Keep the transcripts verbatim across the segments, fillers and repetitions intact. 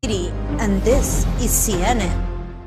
eighty, and this is C N N.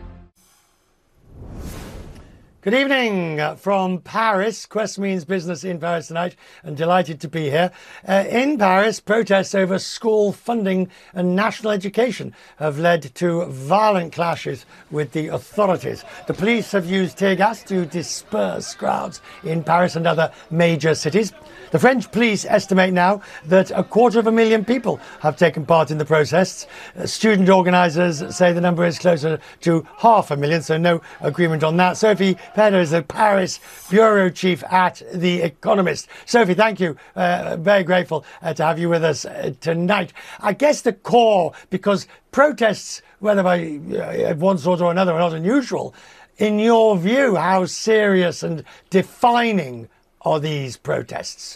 Good evening from Paris. Quest means business in Paris tonight, and delighted to be here. Uh, in Paris, protests over school funding and national education have led to violent clashes with the authorities. The police have used tear gas to disperse crowds in Paris and other major cities. The French police estimate now that a quarter of a million people have taken part in the protests. Uh, student organisers say the number is closer to half a million, so no agreement on that. Sophie Pedder is the Paris bureau chief at The Economist. Sophie, thank you. Uh, very grateful uh, to have you with us uh, tonight. I guess the core, because protests, whether by uh, one sort or another, are not unusual. In your view, how serious and defining are these protests?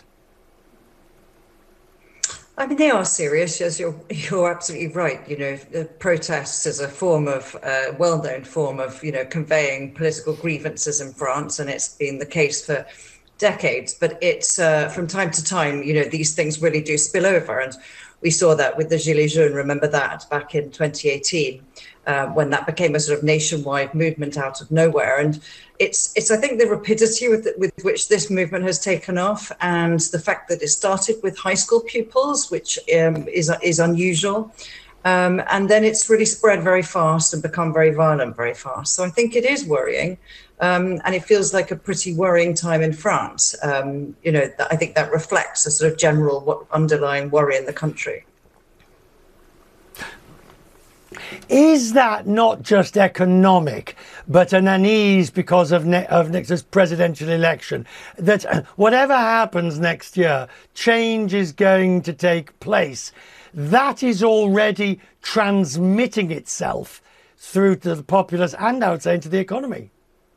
I mean, they are serious, as you're, you're absolutely right. You know, the protests is a form of, uh, well-known form of, you know, conveying political grievances in France, and it's been the case for decades. But it's, uh, from time to time, you know, these things really do spill over. And we saw that with the Gilets jaunes, remember that, back in twenty eighteen, uh, when that became a sort of nationwide movement out of nowhere. And it's, it's I think, the rapidity with, with which this movement has taken off, and the fact that it started with high school pupils, which um, is, is unusual. Um, and then it's really spread very fast and become very violent very fast. So I think it is worrying. Um, and it feels like a pretty worrying time in France. Um, you know, I think that reflects a sort of general underlying worry in the country. Is that not just economic, but an unease because of, ne- of next presidential election? That whatever happens next year, change is going to take place. That is already transmitting itself through to the populace and, I would say, into the economy.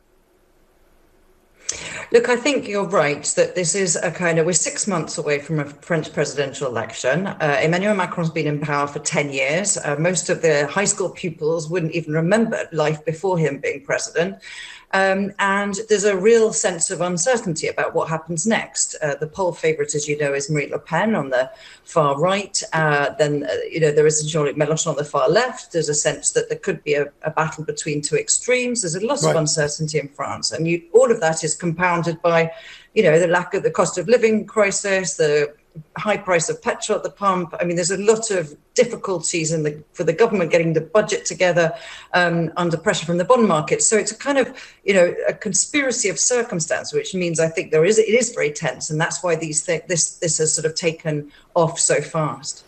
Look, I think you're right that this is a kind of, we're six months away from a French presidential election. Uh, Emmanuel Macron's been in power for ten years. Uh, most of the high school pupils wouldn't even remember life before him being president. Um, and there's a real sense of uncertainty about what happens next. Uh, the poll favourite, as you know, is Marine Le Pen on the far right. Uh, then, uh, you know, there is Jean-Luc Mélenchon on the far left. There's a sense that there could be a, a battle between two extremes. There's a lot right. of uncertainty in France. And you, all of that is compounded by, you know, the lack of the cost of living crisis, the high price of petrol at the pump. I mean, there's a lot of difficulties in the for the government getting the budget together um, under pressure from the bond market. So it's a kind of, you know, a conspiracy of circumstance, which means I think there is it is very tense, and that's why these th- this this has sort of taken off so fast.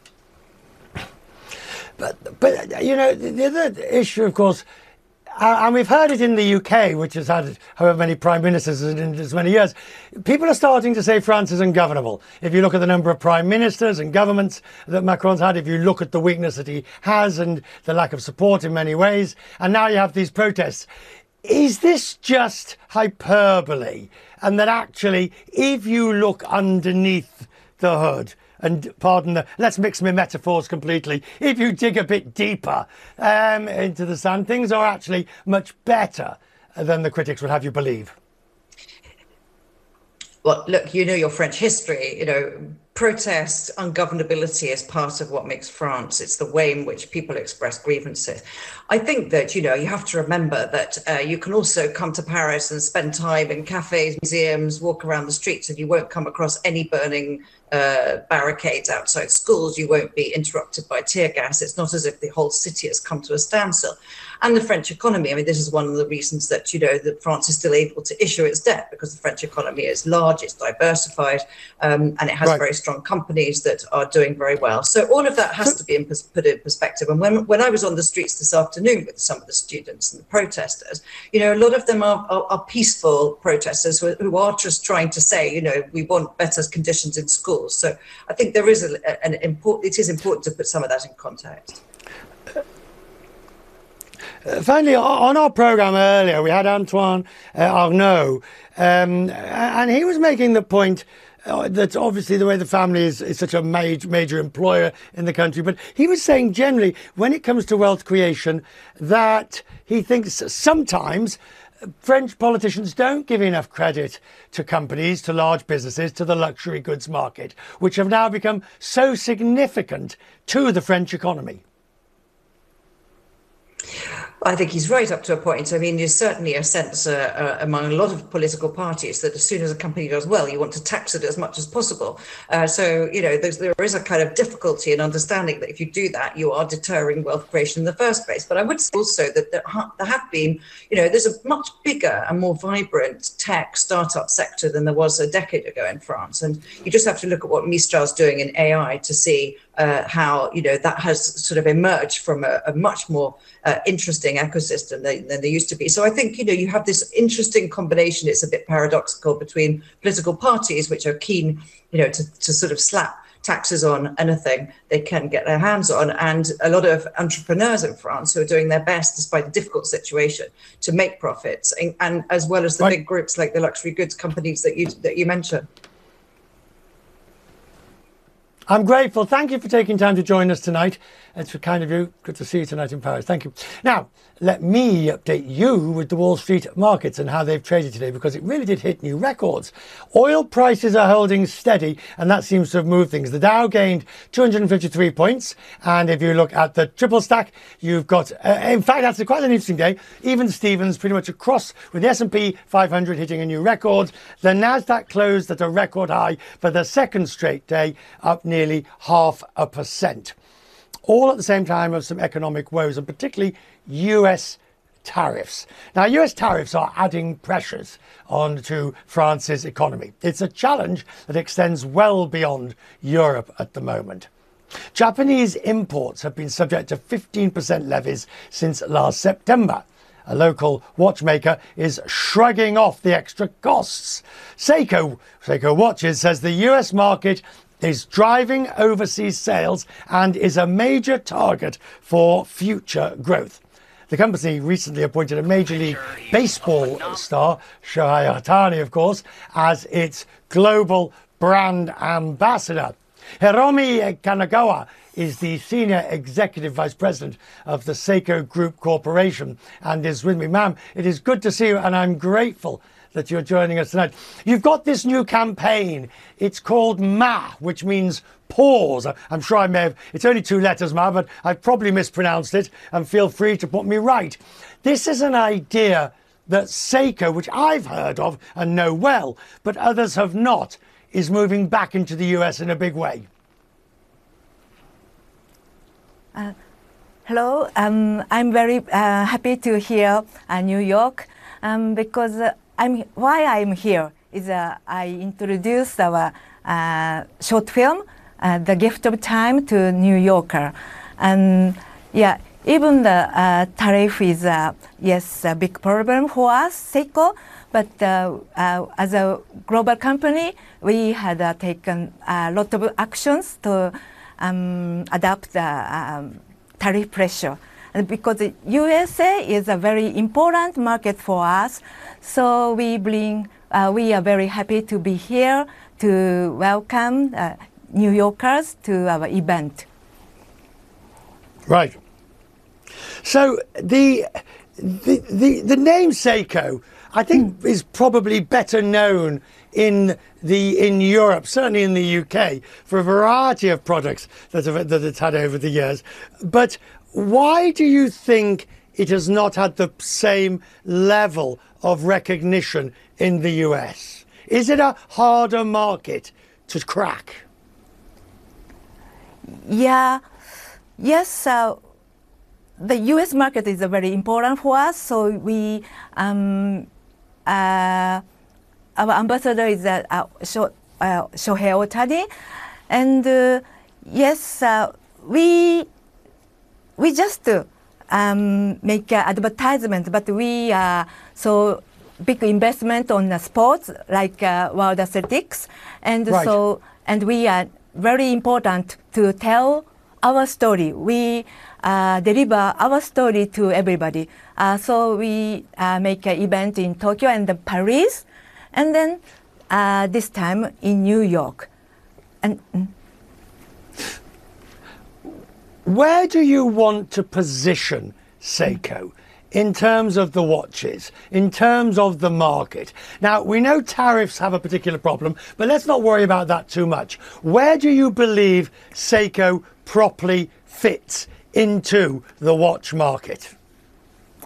But but you know, the other issue, of course. Uh, and we've heard it in the U K, which has had however many prime ministers in as many years. People are starting to say France is ungovernable. If you look at the number of prime ministers and governments that Macron's had, if you look at the weakness that he has and the lack of support in many ways, and now you have these protests. Is this just hyperbole? And that actually, if you look underneath the hood, and pardon the, let's mix my metaphors completely. If you dig a bit deeper um, into the sand, things are actually much better than the critics would have you believe. Well, look, you know your French history, you know, protest, ungovernability is part of what makes France. It's the way in which people express grievances. I think that, you know, you have to remember that uh, you can also come to Paris and spend time in cafes, museums, walk around the streets, and you won't come across any burning uh, barricades outside schools. You won't be interrupted by tear gas. It's not as if the whole city has come to a standstill. And the French economy, I mean, this is one of the reasons that, you know, that France is still able to issue its debt, because the French economy is large, it's diversified, um, and it has right. very strong companies that are doing very well. So all of that has to be in pers- put in perspective. And when when I was on the streets this afternoon with some of the students and the protesters, you know, a lot of them are, are, are peaceful protesters who, who are just trying to say, you know, we want better conditions in schools. So I think there is a, an important, it is important to put some of that in context. Uh, finally, on our programme earlier, we had Antoine uh, Arnaud, um, and he was making the point uh, that obviously the way the family is, is such a major, major employer in the country, but he was saying generally, when it comes to wealth creation, that he thinks sometimes French politicians don't give enough credit to companies, to large businesses, to the luxury goods market, which have now become so significant to the French economy. I think he's right up to a point. I mean, there's certainly a sense uh, uh, among a lot of political parties that as soon as a company does well, you want to tax it as much as possible. Uh, so, you know, there's, there is a kind of difficulty in understanding that if you do that, you are deterring wealth creation in the first place. But I would say also that there, ha- there have been, you know, there's a much bigger and more vibrant tech startup sector than there was a decade ago in France. And you just have to look at what Mistral's doing in A I to see uh, how, you know, that has sort of emerged from a, a much more uh, interesting ecosystem than, than there used to be. So I think, you know, you have this interesting combination. It's a bit paradoxical between political parties, which are keen, you know, to, to sort of slap taxes on anything they can get their hands on, and a lot of entrepreneurs in France who are doing their best, despite a difficult situation, to make profits, and, and as well as the right. big groups like the luxury goods companies that you that you mentioned. I'm grateful. Thank you for taking time to join us tonight. It's kind of you. Good to see you tonight in Paris. Thank you. Now, let me update you with the Wall Street markets and how they've traded today, because it really did hit new records. Oil prices are holding steady, and that seems to have moved things. The Dow gained two hundred fifty-three points. And if you look at the triple stack, you've got, uh, in fact, that's quite an interesting day. Even Stevens pretty much across, with the S and P five hundred hitting a new record. The Nasdaq closed at a record high for the second straight day, up nearly half a percent. All at the same time of some economic woes, and particularly U S tariffs. Now, U S tariffs are adding pressures onto France's economy. It's a challenge that extends well beyond Europe at the moment. Japanese imports have been subject to fifteen percent levies since last September. A local watchmaker is shrugging off the extra costs. Seiko, Seiko Watches says the U S market is driving overseas sales and is a major target for future growth. The company recently appointed a Major League Baseball star, Shohei Ohtani, of course, as its global brand ambassador. Hiromi Kanagawa is the Senior Executive Vice President of the Seiko Group Corporation and is with me. Ma'am, it is good to see you, and I'm grateful that you're joining us tonight. You've got this new campaign. It's called Ma, which means pause. I'm sure I may have, it's only two letters, Ma, but I've probably mispronounced it, and feel free to put me right. This is an idea that Seiko, which I've heard of and know well, but others have not, is moving back into the U S in a big way. Uh, hello, um, I'm very uh, happy to hear uh, New York, um, because uh, I'm, why I'm here is uh, I introduced our uh, short film, uh, The Gift of Time, to New Yorker. And yeah, even the uh, tariff is, uh, yes, a big problem for us, Seiko, but uh, uh, as a global company, we had uh, taken a lot of actions to um, adapt the um, tariff pressure. And because the U S A is a very important market for us, so we bring, uh, we are very happy to be here to welcome uh, New Yorkers to our event. Right. So the the the, the name Seiko, I think, mm. is probably better known in the in Europe, certainly in the U K, for a variety of products that have, that it's had over the years. But why do you think it has not had the same level of recognition in the U S? Is it a harder market to crack? Yeah, yes. Uh, the U S market is uh, very important for us, so we, um, uh, our ambassador is uh, uh, Sho, uh, Shohei Ohtani, and uh, yes, uh, we we just uh, um, make uh, advertisement, but we uh, so big investment on uh, sports like uh, World Athletics, and right. so and we are very important to tell our story. We uh, deliver our story to everybody. Uh, so we uh, make an event in Tokyo and Paris, and then uh, this time in New York. And mm. Where do you want to position Seiko in terms of the watches, in terms of the market? Now, we know tariffs have a particular problem, but let's not worry about that too much. Where do you believe Seiko properly fits into the watch market?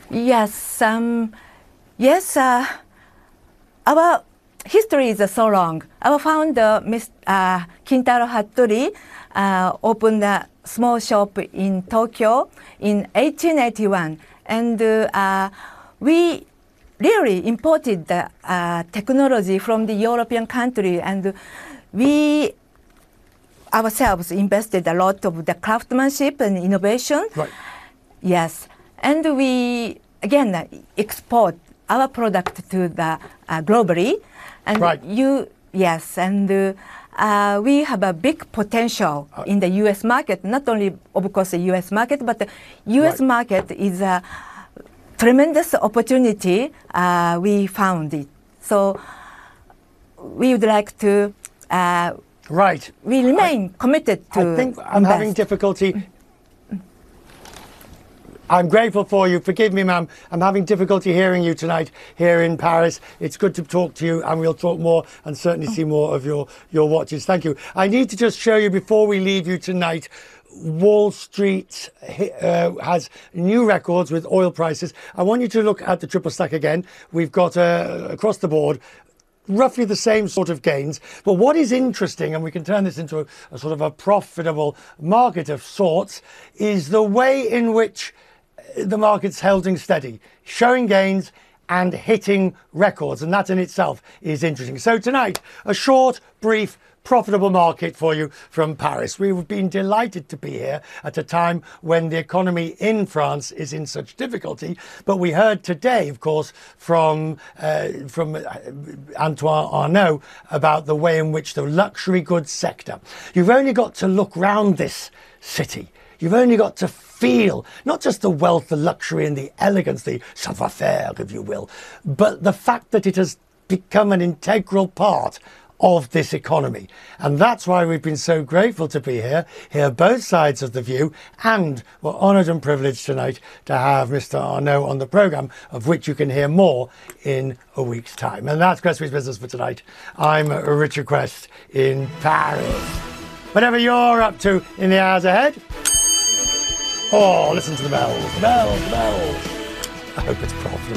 Yes, um, yes. Uh, our history is uh, so long. Our founder, Mister Uh, Kintaro Hattori, uh, opened a small shop in Tokyo in eighteen eighty-one, and uh, uh, we really imported the uh, technology from the European country, and we ourselves invested a lot of the craftsmanship and innovation. Right. Yes, and we again uh, export our product to the uh, globally, and Right. you yes, and uh, uh, we have a big potential in the U S market. Not only, of course, the U S market, but the U S Right. market is a tremendous opportunity. Uh, we found it, so we would like to. Uh, Right. we remain I, committed to. I think I'm having invest. difficulty. I'm grateful for you. Forgive me, ma'am. I'm having difficulty hearing you tonight here in Paris. It's good to talk to you, and we'll talk more and certainly see more of your, your watches. Thank you. I need to just show you before we leave you tonight. Wall Street uh, has new records with oil prices. I want you to look at the triple stack again. We've got uh, across the board roughly the same sort of gains. But what is interesting, and we can turn this into a, a sort of a profitable market of sorts, is the way in which the market's holding steady, showing gains and hitting records. And that in itself is interesting. So tonight, a short, brief, profitable market for you from Paris. We've been delighted to be here at a time when the economy in France is in such difficulty. But we heard today, of course, from uh, from Antoine Arnault about the way in which the luxury goods sector. You've only got to look round this city. You've only got to feel not just the wealth, the luxury and the elegance, the savoir-faire, if you will, but the fact that it has become an integral part of this economy. And that's why we've been so grateful to be here, hear both sides of the view, and we're honoured and privileged tonight to have Mister Arnault on the programme, of which you can hear more in a week's time. And that's Quest Business for tonight. I'm Richard Quest in Paris. Whatever you're up to in the hours ahead, oh, listen to the bells, the bells, the bells. I hope it's profitable.